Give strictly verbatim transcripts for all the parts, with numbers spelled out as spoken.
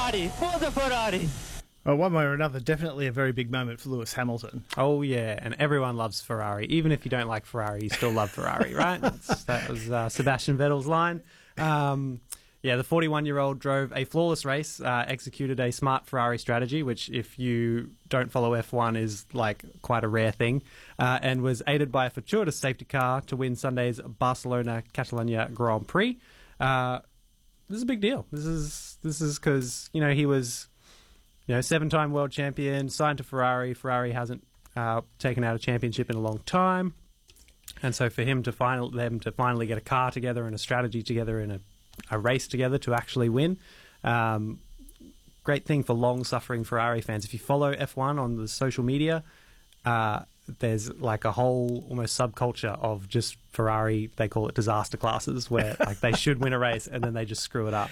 Ferrari, forza Ferrari. Well, one way or another, definitely a very big moment for Lewis Hamilton. Oh, yeah, and everyone loves Ferrari. Even if you don't like Ferrari, you still love Ferrari, right? That's, that was uh, Sebastian Vettel's line. Um, yeah, the forty-one-year-old drove a flawless race, uh, executed a smart Ferrari strategy, which, if you don't follow F one, is like quite a rare thing, uh, and was aided by a fortuitous safety car to win Sunday's Barcelona-Catalunya Grand Prix. Uh, this is a big deal. This is this is because, you know, he was... You know, seven-time world champion, signed to Ferrari. Ferrari hasn't uh, taken out a championship in a long time, and so for him to final them to finally get a car together and a strategy together and a, a race together to actually win, um, great thing for long-suffering Ferrari fans. If you follow F one on the social media, uh, there's like a whole almost subculture of just Ferrari. They call it disaster classes, where like they should win a race and then they just screw it up.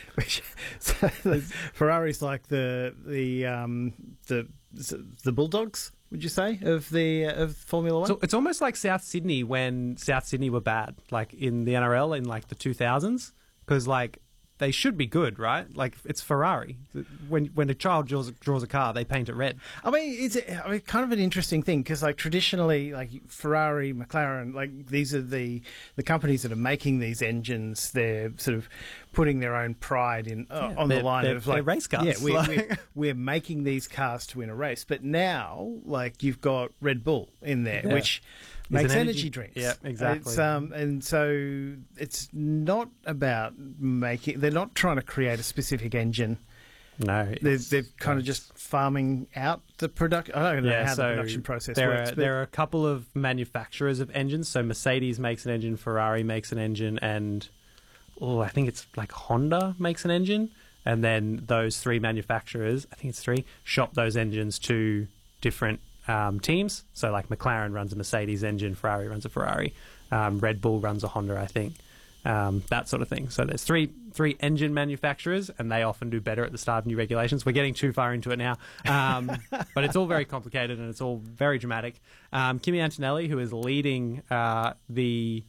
So, Ferrari's like the the um, the the Bulldogs, would you say, of the uh, of Formula One? So it's almost like South Sydney when South Sydney were bad, like in the N R L in like the two thousands, because like they should be good, right? Like it's Ferrari. When when a child draws draws a car, they paint it red. I mean, it's I mean, kind of an interesting thing because, like, traditionally, like Ferrari, McLaren, like these are the the companies that are making these engines. They're sort of putting their own pride in uh, Yeah, on the line they're, of like they're race cars. Yeah, we're, Like- we're, we're making these cars to win a race. But now, like, you've got Red Bull in there, Yeah. which Is makes an energy, energy- drinks. Yeah, exactly. It's, um, and so it's not about making. They're not trying to create a specific engine. No, They're, it's- they're kind of just farming out the production. I don't know yeah, how so the production process there works. Are, but there are a couple of manufacturers of engines. So Mercedes makes an engine, Ferrari makes an engine, and oh, I think it's like Honda makes an engine. And then those three manufacturers, I think it's three, shop those engines to different um, teams. So like McLaren runs a Mercedes engine, Ferrari runs a Ferrari, um, Red Bull runs a Honda, I think. Um, that sort of thing. So there's three three engine manufacturers, and they often do better at the start of new regulations. We're getting too far into it now, um, but it's all very complicated and it's all very dramatic. Um, Kimi Antonelli, who is leading uh, the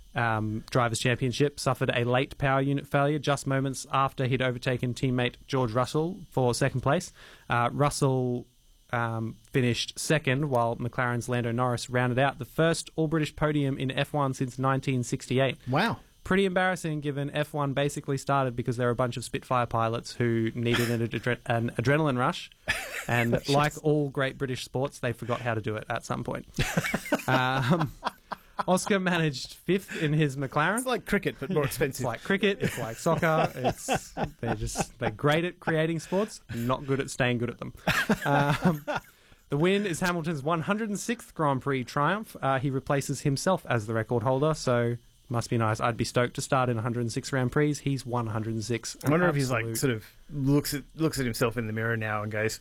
um, Drivers' Championship, suffered a late power unit failure just moments after he'd overtaken teammate George Russell for second place. Uh, Russell um, finished second, while McLaren's Lando Norris rounded out the first all-British podium in F one since nineteen sixty-eight. wow. Pretty embarrassing, given F one basically started because there were a bunch of Spitfire pilots who needed an, adre- an adrenaline rush, and like all great British sports, they forgot how to do it at some point. um, Oscar managed fifth in his McLaren. It's like cricket, but more It's expensive. like cricket. It's like soccer. It's they're just they're great at creating sports, not good at staying good at them. Um, the win is Hamilton's one hundred sixth Grand Prix triumph. Uh, he replaces himself as the record holder, so must be nice. I'd be stoked to start in one hundred six Grand Prix. He's one hundred six. I wonder if he's like sort of looks at looks at himself in the mirror now and goes,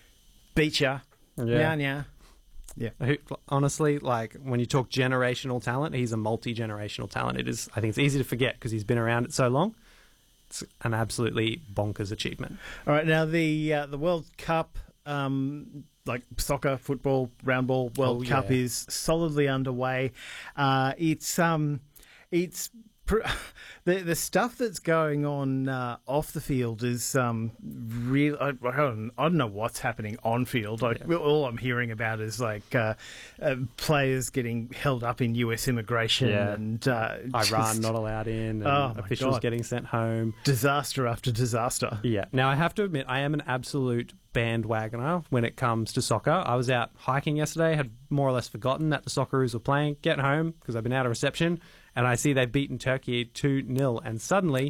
"Beat ya, Yeah. yeah, yeah." Who- honestly, like when you talk generational talent, he's a multi-generational talent. It is. I think it's easy to forget because he's been around it so long. It's an absolutely bonkers achievement. All right, now the uh, the World Cup, um, like soccer, football, round ball World Oh, Cup yeah. is solidly underway. Uh, it's um, it's pr- the the stuff that's going on uh, off the field is um, real. I, I, don't, I don't know what's happening on field. Like Yeah. all I'm hearing about is like uh, uh, players getting held up in U S immigration Yeah. and uh, Iran just not allowed in, and Oh, my officials God. getting sent home. disaster after disaster. Yeah. Now, I have to admit, I am an absolute bandwagoner when it comes to soccer. I was out hiking yesterday, had more or less forgotten that the Socceroos were playing, getting home because I've been out of reception, and I see they've beaten Turkey two nil, and suddenly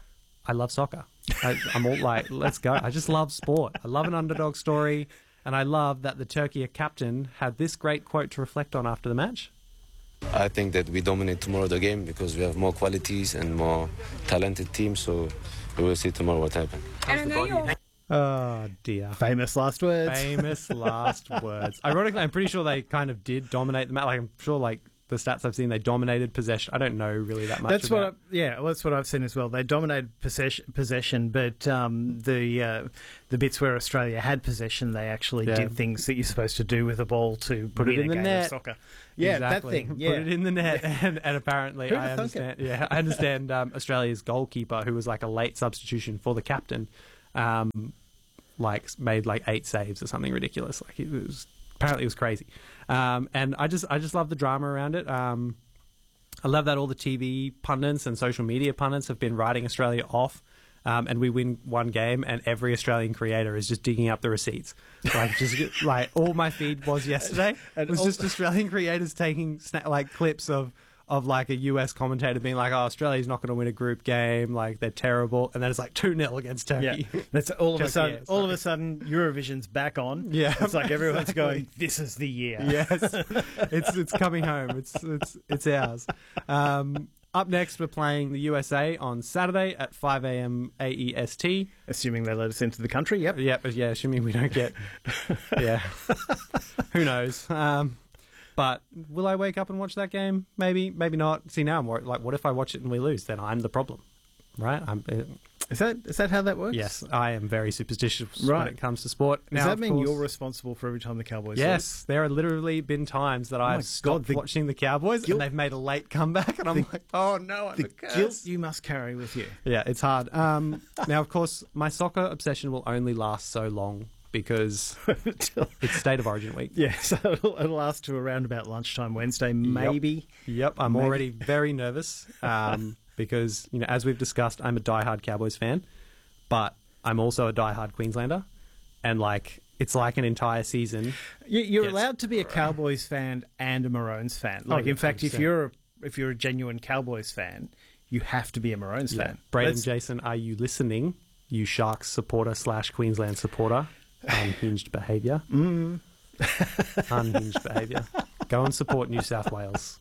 I love soccer. I, I'm all like, let's go. I just love sport. I love an underdog story, and I love that the Turkey captain had this great quote to reflect on after the match. I think that we dominate tomorrow the game because we have more qualities and more talented team. So we will see tomorrow what happens. And I know you're Oh, dear. Famous last words. Famous last words. Ironically, I'm pretty sure they kind of did dominate the match. Like, I'm sure, like, the stats I've seen, they dominated possession. I don't know really that much That's what, I, about... yeah, well, that's what I've seen as well. They dominated possession, possession but um, the uh, the bits where Australia had possession, they actually Yeah. did things that you're supposed to do with a ball to Put win it in a the game net. of soccer. Yeah, Exactly. that thing. Yeah, Put it in the net. And, and apparently, Who'd I have thunk it? understand. Yeah, I understand um, Australia's goalkeeper, who was like a late substitution for the captain, um, like made like eight saves or something ridiculous. Like it was apparently it was crazy, um, and I just I just love the drama around it. Um, I love that all the T V pundits and social media pundits have been writing Australia off. Um, and we win one game, and every Australian creator is just digging up the receipts. Like, just like all my feed was yesterday. It was just Australian creators taking sna- like clips of of like a U S commentator being like, "Oh, Australia's not going to win a group game. Like they're terrible," and then it's like two nil against Turkey. Yeah. That's all of a sudden. Yeah, all of a sudden, Eurovision's back on. Yeah, it's like everyone's exactly. going, "This is the year." Yes, it's it's coming home. It's it's it's ours. Um, Up next, we're playing the U S A on Saturday at five a.m. A E S T. Assuming they let us into the country, yep. Yep, yeah, assuming we don't get... yeah. Who knows? Um, but will I wake up and watch that game? Maybe, maybe not. See, now I'm worried. Like, what if I watch it and we lose? Then I'm the problem, right? I'm... Uh, Is that is that how that works? yes, I am very superstitious Right. when it comes to sport. Does Now, that of mean course- you're responsible for every time the Cowboys Yes, there have literally been times that my I've stopped God, the watching the Cowboys guilt- and they've made a late comeback, and I'm the- like, oh no, I'm lose? a The curse. guilt you must carry with you. Yeah, it's hard. Um, now, of course, my soccer obsession will only last so long because Until- it's State of Origin week. yeah, so it'll, it'll last to around about lunchtime Wednesday, maybe. Yep, I'm Maybe. already very nervous um, because, you know, as we've discussed, I'm a diehard Cowboys fan, but I'm also a diehard Queenslander, and like it's like an entire season. You, you're Yes. allowed to be a Cowboys fan and a Maroons fan. Like, yeah, in fact, if one hundred percent. you're a, if you're a genuine Cowboys fan, you have to be a Maroons fan. Braden, That's- Jason, are you listening? You Sharks supporter slash Queensland supporter. Unhinged behaviour. Mm. Unhinged behaviour. Go and support New South Wales.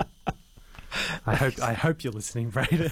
I hope I hope you're listening, Braden.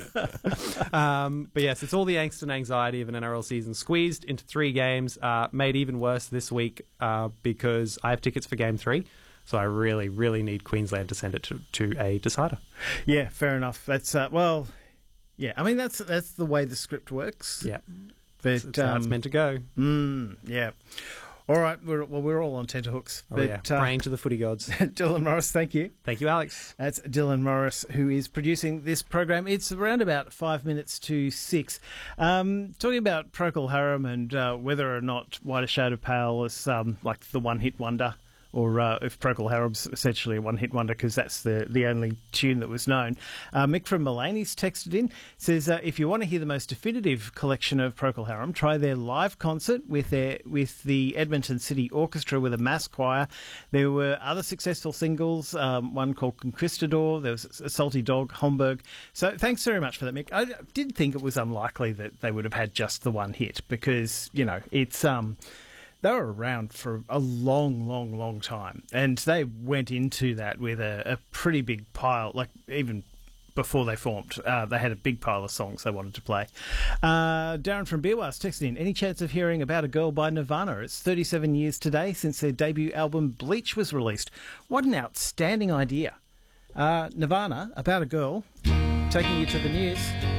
um, but yes, it's all the angst and anxiety of an N R L season squeezed into three games, uh, made even worse this week uh, because I have tickets for game three. So I really, really need Queensland to send it to, to a decider. Yeah, fair enough. That's uh, well, yeah. I mean, that's that's the way the script works. Yeah, but that's, that's how it's um, meant to go. mm, yeah. All right. We're, well, we're all on tenterhooks. Oh, but yeah. uh, Praying to the footy gods. Dylan Morris, thank you. Thank you, Alex. That's Dylan Morris, who is producing this program. It's around about five minutes to six. Um, talking about Procol Harum and uh, whether or not White a Shade of Pale is um, like the one-hit wonder, or uh, if Procol Harum's essentially a one-hit wonder because that's the, the only tune that was known. Uh, Mick from Mulaney's texted in, says, uh, if you want to hear the most definitive collection of Procol Harum, try their live concert with their with the Edmonton City Orchestra with a mass choir. There were other successful singles, um, one called Conquistador, there was a Salty Dog, Homburg. So thanks very much for that, Mick. I did think it was unlikely that they would have had just the one hit because, you know, it's... um. They were around for a long, long, long time. And they went into that with a, a pretty big pile, like even before they formed. Uh, they had a big pile of songs they wanted to play. Uh, Darren from Beerwas texted in, any chance of hearing About a Girl by Nirvana? It's thirty-seven years today since their debut album Bleach was released. What an outstanding idea. Uh, Nirvana, About a Girl, taking you to the news.